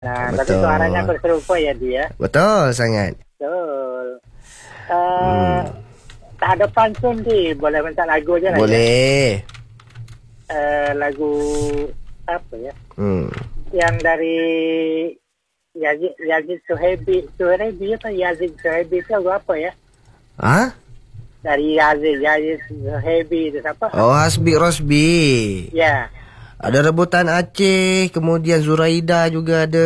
Nah, tapi suaranya Betul. serupa ya dia. Betul sangat. Betul. Hmm. Tak ada pantun di, boleh minta lagu aja lah ya. Boleh. Lagu apa ya? Hmm. Yang dari Yazid Suhebi apa Yazid Suhebi itu lagu apa ya? Ah? Dari Yazid Suhebi itu siapa? Oh, Hasbi Rosbi. Ya. Ada Rebutan Aceh, kemudian Zuraida juga ada.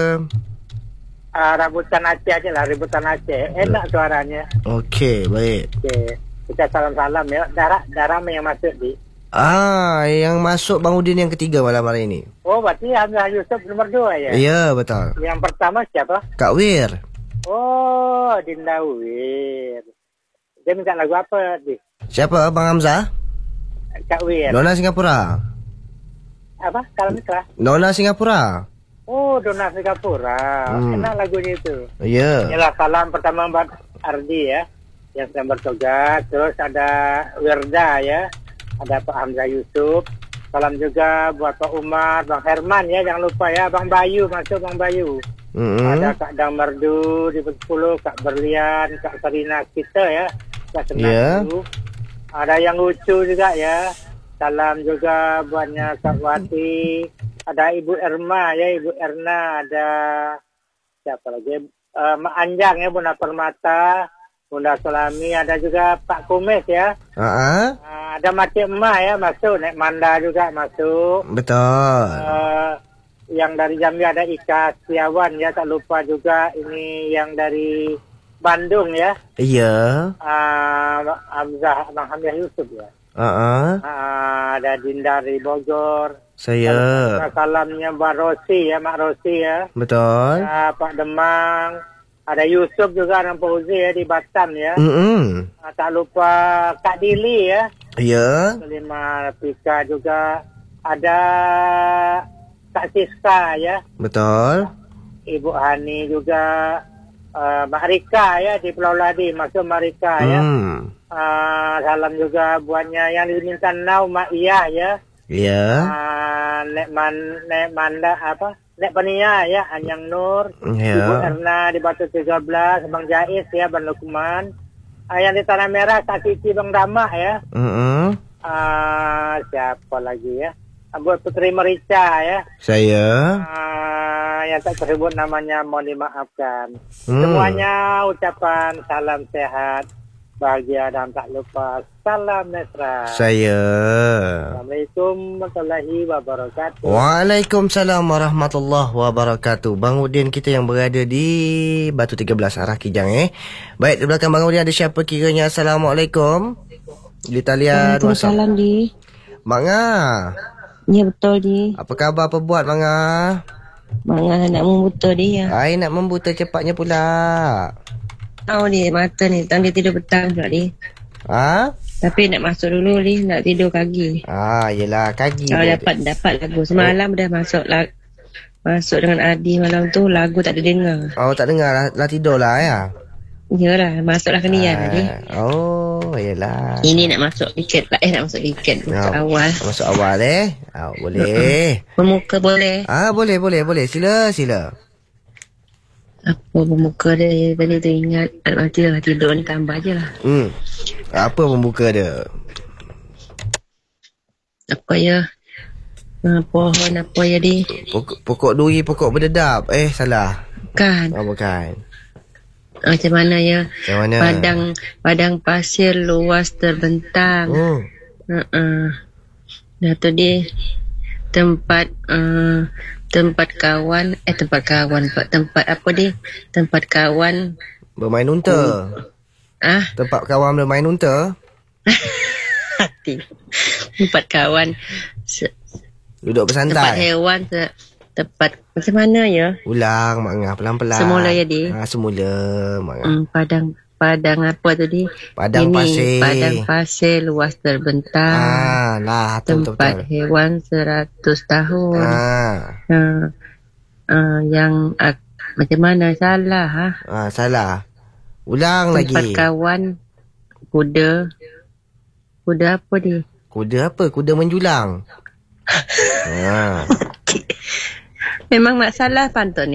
Rambutan Aceh aja lah, Rebutan Aceh. Enak suaranya. Okey, baik. Okey. Kita salam-salam ya. Darah yang masuk di. Yang masuk Bang Udin yang ketiga malam hari ini. Oh, berarti Hamzah Yusuf nomor 2 ya? Ya, betul. Yang pertama siapa? Kak Wir. Oh, Dinda Wir. Dia minta lagu apa, Di? Siapa Bang Hamzah? Kak Wir. Nona Singapura. Apa? Kalau Mitra? Nona Singapura. Oh, Dona Singapura. Enak lagunya itu. Ya. Yalah, salam pertama buat Ardi ya, yang sedang bertugas. Terus ada Wirda ya, ada Pak Hamzah Yusuf. Salam juga buat Pak Umar, Bang Herman ya, jangan lupa ya. Bang Bayu, masuk Bang Bayu. Ada Kak Dang Merdu di 10, Kak Berlian, Kak Sarina kita ya, Kak Senang dulu. Ada yang lucu juga ya. Salam juga buatnya Kak Wati. Ada Ibu Erma ya, Ibu Erna, ada siapa lagi? Mak Anjang ya, Bunda Permata, Bunda Sulami, ada juga Pak Kumis ya. Ada Mati Emak ya, masuk. Nek Manda juga masuk. Betul. Yang dari Jambi ada Ika Setiawan ya, tak lupa juga ini yang dari Bandung ya. Iya. Bang Hamzah Yusuf ya. Ada Dinda dari Bogor. Saya. Salamnya Mbak Rosi ya, Mak Rosi ya. Betul. Pak Demang. Ada Yusuf juga, dan Fauzi ya di Batam ya. Tak lupa Kak Dili ya. Iya. Kelima Pika juga. Ada Kak Siska ya. Betul. Ibu Hani juga. Mbak Rika ya di Pulau Ladi. Masuk Mbak Rika ya. Salam juga buatnya yang diminta Nau Mak Iyah ya. Iya. Nek Manda apa? Nek Pania ya, Anyang Nur. Iya. Ibu Erna di Batu 13, Bang Jais ya, Bang Lukman. Yang di Tanah Merah Kak Cici, Bang Damah ya. Siapa lagi ya? Buat Putri Merica ya. Saya. Yang tak tersebut namanya mohon dimaafkan. Semuanya ucapan salam sehat, bahagia, dan tak lupa salam mesra. Saya. Assalamualaikum warahmatullahi wabarakatuh. Waalaikumsalam warahmatullahi wabarakatuh. Bang Udin kita yang berada di Batu 13 arah Kijang Baik, di belakang Bang Udin ada siapa kiranya? Assalamualaikum. Di talian Waalaikumsalam di. Manga. Ya betul di. Apa khabar, apa buat Manga? Manga nak membuta dia. Nak membuta cepatnya pula. Tahu dia mata ni, tang dia tidur petang pula dia. Tapi nak masuk dulu ni, nak tidur kaki. Yelah kaki. Kalau dapat lagu semalam dah masuk dengan Adi malam tu, lagu tak ada dengar. Tak dengar lah tidur lah ya. Yalah, masuklah kenian tadi. Yelah. Ini nak masuk weekend lah, nak masuk weekend. Masuk awal. Masuk awal boleh. Bermuka boleh. Boleh. Sila. Apa bermuka dia tadi tu ingat nanti lah tidur ni tambah je lah. Apa pembuka dia? Apa ya? Pohon apa ya di? Pokok duri, pokok berdedap. Salah. Bukan. Bukan. Macam mana ya? Macam mana? Padang pasir luas terbentang. Dah tu dia tempat kawan bermain unta. Tempat kawan bermain unta. Tempat kawan duduk bersantai. Tempat hewan tempat macam mana ya? Ulang Mak Ngah pelan-pelan. Semula ya di. Semula Mak Ngah. Padang apa tadi? Padang pasir. Padang pasir luas terbentang. Tempat betul. Hewan 100 tahun. Yang macam mana salah salah. Ulang tempat lagi. Tempat kawan kuda apa dia? Kuda apa? Kuda menjulang. Memang masalah pantun